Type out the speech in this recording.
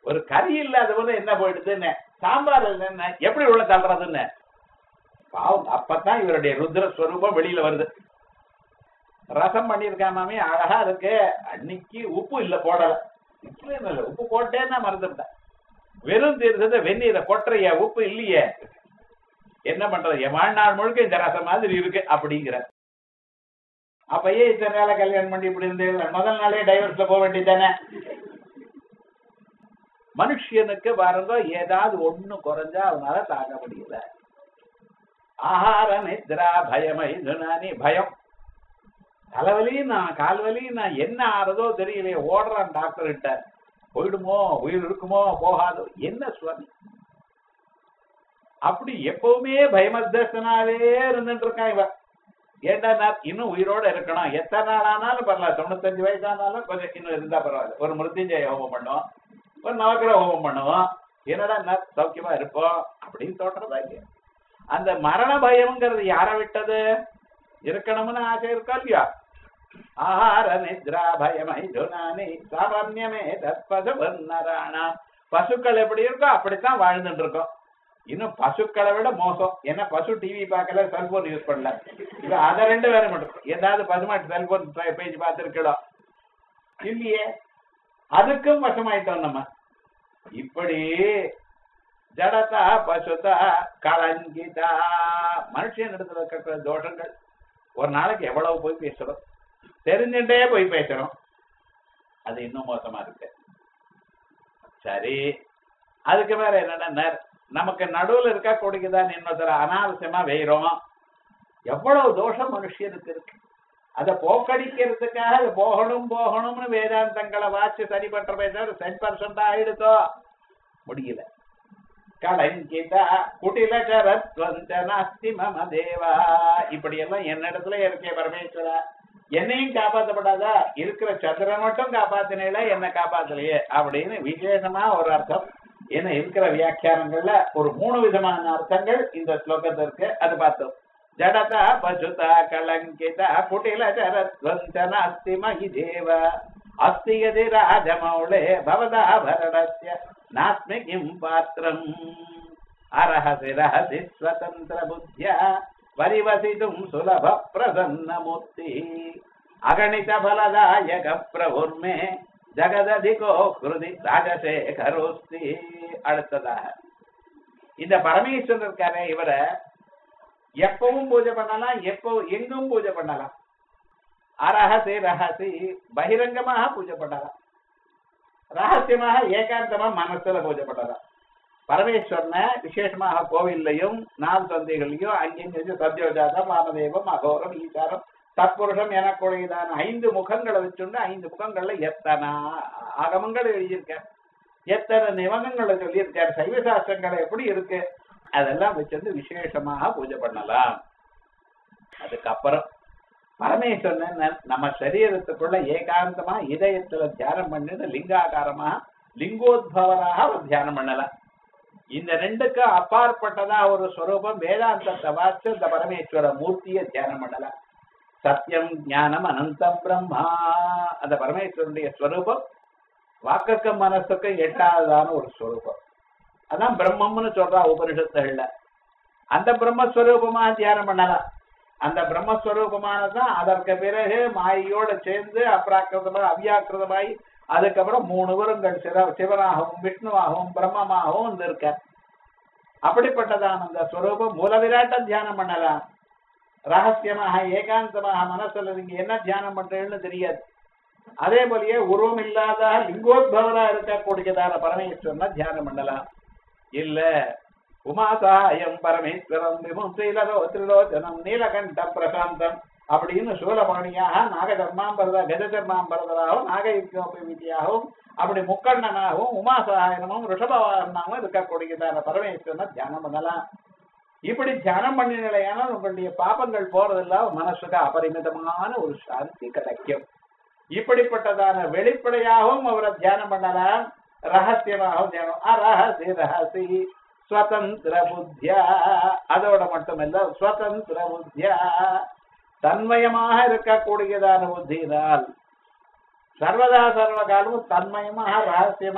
ஒரு கறி இல்லாத போது என்ன போயிடுதுன்னு, சாம்பார் என்ன எப்படி உள்ள தள்ளுறதுன்னு. பாவம் அப்பதான் இவருடைய ருத்ரஸ்வரூபம் வெளியில வருது. ரசம் பண்ணிருக்காமே அழகா இருக்கு, அன்னைக்கு உப்பு இல்ல போடல, இல்ல உப்பு போட்டேன்னா மறந்துட்டேன். வெறும் தீர்த்தத்தை வெந்நீரை கொட்டுறைய, உப்பு இல்லையே, என்ன பண்றது, என் வாழ்நாள் முழுக்க இந்த ரசம் மாதிரி இருக்கு அப்படிங்கிற. அப்பயே இத்தனை நாள கல்யாணம் பண்ணி இப்படி இருந்து முதல் நாளே டைவர்ஸ்ல போக வேண்டியதானே. மனுஷனுக்கு பாருங்க ஏதாவது ஒண்ணு குறைஞ்சா அவனால தாங்க முடியல. ஆஹார நித்ரா பயமை துனானி, பயம், தலைவலி, நான் கால்வலி, நான் என்ன ஆறதோ தெரியலையே, ஓடுறான் டாக்டர் கிட்ட, போயிடுமோ உயிர் இருக்குமோ போகாதோ, என்ன சுவாமி அப்படி எப்பவுமே பயமத்தனாவே இருந்துட்டு இருக்கான் இவன். ஏண்டா நான் இன்னும் உயிரோட இருக்கணும், எத்தனை நாள் ஆனாலும் பரவாயில்ல, 95 வயசானாலும் கொஞ்சம் இன்னும் இருந்தா பரவாயில்ல, ஒரு மிருத்யுஞ்சய ஹோமம் பண்ணுவோம், ஒரு நவக்கிரக ஹோமம் பண்ணுவோம், என்னடா நான் சௌக்கியமா இருப்போம் அப்படின்னு தோற்றதா இல்லையா. அந்த மரண பயம்ங்கிறது யார விட்டது, இருக்கணும்னு ஆசை இருக்கா இல்லையா. ஆஹார நித்ரா பயமை துனானி சாமான்யமே தற்பது வர்ணராணா, பசுக்கள் எப்படி இருக்கோ அப்படித்தான் வாழ்ந்துட்டு இருக்கோம். இன்னும் பசுக்களை விட மோசம், ஏன்னா பசு டிவி பார்க்கல, செல்போன் யூஸ் பண்ணல, இது அதை ரெண்டு வேற மட்டும். ஏதாவது பசுமாட்டு செல்போன் பேஜ் பார்த்துருக்கோம் இல்லையே, அதுக்கும் வசமாயிட்டோம் நம்ம. இப்படி ஜடதா பசுதா கலங்கிதா, மனுஷன் இடத்துல இருக்கிற தோஷங்கள் ஒரு நாளைக்கு எவ்வளவு போய் பேசுறோம், தெரிஞ்சுட்டே போய் பேசுறோம், அது இன்னும் மோசமா இருக்கு. சரி, அதுக்கு மேல என்னன்னா நமக்கு நடுவுல இருக்கா கொடுக்குதான் இன்னொருத்தர அனாவசியமா வெயிறோம். எவ்வளவு தோஷம் மனுஷனுக்கு இருக்கு, அதை போக்கடிக்கிறதுக்காக அது போகணும் போகணும்னு வேதாந்தங்களை வாச்சு சரி பண்ற பேச 10% ஆயிடுதோ, முடியல. கலங்கிதா குட்டிலகரத்வந்தனாஸ்தி மம தேவா, இப்படி எல்லாம் என்னிடத்துல இருக்கே பரமேஸ்வரா, என்னையும் காப்பாற்றப்படாதா, இருக்கிற சந்திரன் மட்டும் காப்பாத்தினேல என்ன காப்பாத்தலையே அப்படின்னு விசேஷமா ஒரு அர்த்தம். ஏன்னா இருக்கிற வியாக்கியானங்கள்ல ஒரு 3 விதமான அர்த்தங்கள் இந்த ஸ்லோகத்திற்கு, அது பார்த்தோம். ஜடதா பசுதா கலங்கிதா குட்டிலகரத்வந்தனாஸ்தி மகி தேவ அஸ்தி யதி ராஜமௌளே பவதா பரணஸ்ய நாஸ்மி கிம் பாத்ரம் அரஹசி ரஹசி ஸ்வதந்திர புத்யா பரிவசிதும் சுலப பிரசன்ன மூர்த்தி அகணித பலதாயக பிரபுர்மே ஜகததிகோ கிருதி ராஜசேகரோஸ்தி. அடுத்ததாக இந்த பரமேஸ்வரர் இருக்காரே, இவரை எப்பவும் பூஜை பண்ணலாம், எப்போ எங்கும் பூஜை பண்ணலாம். அரஹசி ரஹசி பகிரங்கமாக பூஜை பண்ணலாம், ரகசியமாக ஏகாந்தமா மனசுல பூஜை பண்ணலாம். பரமேஸ்வரனை விசேஷமாக கோவில்லையும் 4 சந்தைகளையும் அங்கேயும் சத்யோஜாதம் வாமதேவம் அகோரம் ஈசாரம் தத்புருஷம் எனக்குடையதான 5 முகங்களை வச்சுண்டு 5 முகங்கள்ல எத்தனை ஆகமங்கள் எழுதியிருக்கார், எத்தனை நிபந்தங்களை சொல்லியிருக்கார், சைவ சாஸ்திரங்களை எப்படி இருக்கு, அதெல்லாம் வச்சிருந்து விசேஷமாக பூஜை பண்ணலாம். அதுக்கப்புறம் பரமேஸ்வரன் நம்ம சரீரத்துக்குள்ள ஏகாந்தமா இதயத்துல தியானம் பண்ணிட்டு லிங்காகாரமா லிங்கோத்பவராக ஒரு தியானம் பண்ணலாம். இந்த 2க்கு அப்பாற்பட்டதா ஒரு ஸ்வரூபம் வேதாந்தத்தை வாச்சு இந்த பரமேஸ்வர மூர்த்தியை தியானம் பண்ணலாம். சத்தியம் ஞானம் அனந்தம் பிரம்மா, அந்த பரமேஸ்வரனுடைய ஸ்வரூபம் வாக்குக்கும் மனசுக்கும் எட்டாவதான ஒரு ஸ்வரூபம். அதான் பிரம்மம்னு சொல்றா உபனிஷத்துகள்ல. அந்த பிரம்மஸ்வரூபமா தியானம் பண்ணலாம். அந்த பிரம்மஸ்வரூபமானதான் அதற்கு பிறகு மாயோட சேர்ந்து அப்ராக்கிருதமா அவ்யாக்கிருதமாய் அதுக்கப்புறம் 3 உருவங்கள் சிவனாகவும் விஷ்ணுவாகவும் பிரம்மமாகவும் இருக்க. அப்படிப்பட்டதான் அந்த ஸ்வரூபம் மூலவிராட்ட தியானம் பண்ணலாம். ரகசியமாக ஏகாந்தமாக மனசுல நீங்க என்ன தியானம் பண்றீங்கன்னு தெரியாது. அதே போலயே உருவம் இல்லாத லிங்கோத்பவரா இருக்கக்கூடியதான பரமேஸ்வரனை தியானம் பண்ணலாம். இல்ல உமாசாயம் பரமேஸ்வரம் திரிலோச்சனம் நீலகண்ட பிரசாந்தம் அப்படின்னு சூலபாணியாக நாகதர்மாம்பரதா கஜதர்மாம்பரதராகவும் நாகயுக்தியாகவும் அப்படி முக்கண்ணனாகவும் உமாசாயனமும் ரிஷபவாகனாகவும் இருக்கக்கூடியதான பரமேஸ்வரனை தியானம் பண்ணலாம். இப்படி தியானம் பண்ண நிலையான உங்களுடைய பாபங்கள் போறதில்ல, மனசுக்கு அபரிமிதமான ஒரு சாந்தி கிடைக்கும். இப்படிப்பட்டதான வெளிப்படையாகவும் அவரை தியானம் பண்ணலாம், ரகசியமாகவும் தியானம். அரஹசி ரஹசி ஸ்வதந்திர புத்தியா, அதோட மட்டுமல்ல ஸ்வதந்திர புத்தியா தன்மயமாக இருக்கக்கூடியதான புத்தியினால் சர்வதா சர்வகாலமும் தன்மயமாக ரகசியமாக